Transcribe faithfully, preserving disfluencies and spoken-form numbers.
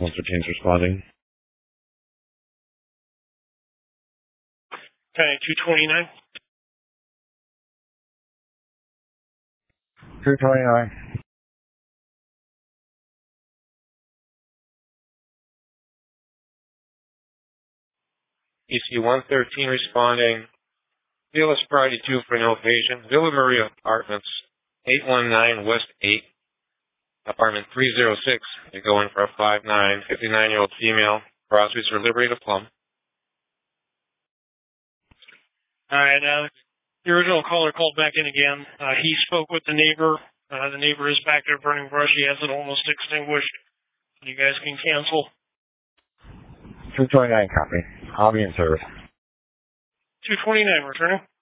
one thirteen is responding. Okay, two twenty-nine. two twenty-nine. E C one thirteen responding. Villa Sprite two for no patient. Villa Maria Apartments, eight one nine West eight, apartment three oh six. You're going for a five nine, fifty-nine-year-old female. Groceries for Liberty to Plum. All right, uh, the original caller called back in again. Uh, he spoke with the neighbor. Uh, the neighbor is back there burning brush. He has it almost extinguished. You guys can cancel. two twenty-nine, copy. I'll be in service. two twenty-nine, returning.